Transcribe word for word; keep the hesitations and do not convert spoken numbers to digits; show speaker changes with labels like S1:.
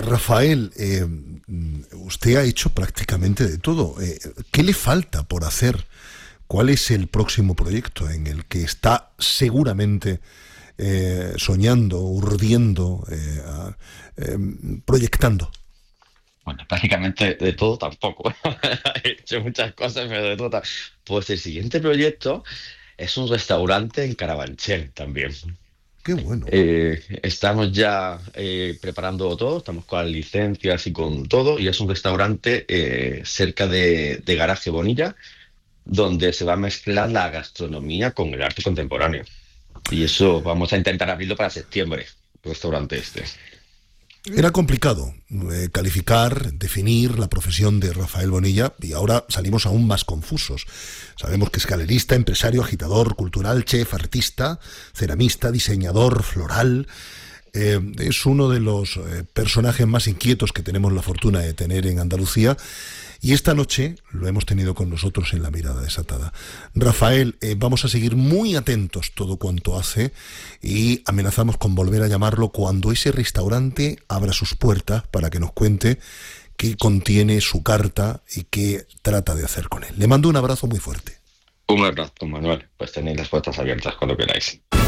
S1: Rafael, eh, usted ha hecho prácticamente de todo. Eh, ¿Qué le falta por hacer? ¿Cuál es el próximo proyecto en el que está seguramente eh, soñando, urdiendo, eh, eh, proyectando?
S2: Bueno, prácticamente de todo tampoco. He hecho muchas cosas, pero de todo. tam- Pues el siguiente proyecto es un restaurante en Carabanchel también.
S1: Qué bueno.
S2: Eh, estamos ya eh, preparando todo, estamos con las licencias y con todo, y es un restaurante eh, cerca de, de Garaje Bonilla, donde se va a mezclar la gastronomía con el arte contemporáneo. Y eso vamos a intentar abrirlo para septiembre, el restaurante este.
S1: Era complicado eh, calificar, definir la profesión de Rafael Bonilla y ahora salimos aún más confusos. Sabemos que es galerista, empresario, agitador, cultural, chef, artista, ceramista, diseñador, floral. Eh, es uno de los eh, personajes más inquietos que tenemos la fortuna de tener en Andalucía y esta noche lo hemos tenido con nosotros en La Mirada Desatada. Rafael, eh, vamos a seguir muy atentos todo cuanto hace y amenazamos con volver a llamarlo cuando ese restaurante abra sus puertas para que nos cuente qué contiene su carta y qué trata de hacer con él. Le mando un abrazo muy fuerte.
S2: Un abrazo, Manuel. Pues tenéis las puertas abiertas cuando queráis.